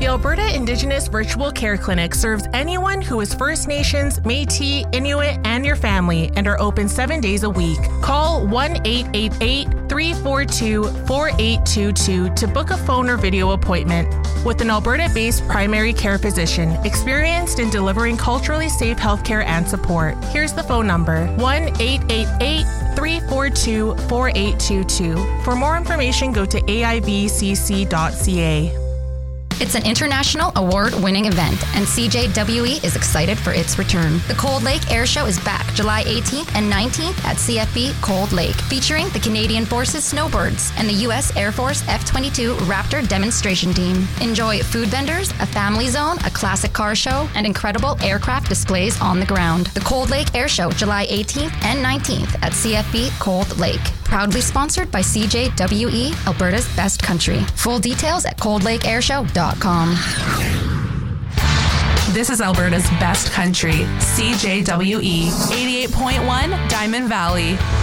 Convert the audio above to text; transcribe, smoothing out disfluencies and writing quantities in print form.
The Alberta Indigenous Virtual Care Clinic serves anyone who is First Nations, Métis, Inuit, and your family and are open 7 days a week. Call 1-888-342-4822 to book a phone or video appointment with an Alberta-based primary care physician experienced in delivering culturally safe healthcare and support. Here's the phone number, 1-888-342-4822. For more information, go to aivcc.ca. It's an international award-winning event, and CJWE is excited for its return. The Cold Lake Air Show is back July 18th and 19th at CFB Cold Lake, featuring the Canadian Forces Snowbirds and the U.S. Air Force F-22 Raptor demonstration team. Enjoy food vendors, a family zone, a classic car show, and incredible aircraft displays on the ground. The Cold Lake Air Show, July 18th and 19th at CFB Cold Lake. Proudly sponsored by CJWE, Alberta's best country. Full details at coldlakeairshow.com. This is Alberta's best country, CJWE, 88.1 Diamond Valley.